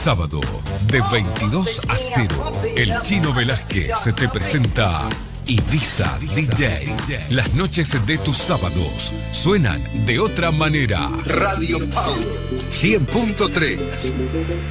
sábado, de 22 a 0, el Chino Velázquez se te presenta Ibiza DJ. Las noches de tus sábados suenan de otra manera. Radio Power 100.3.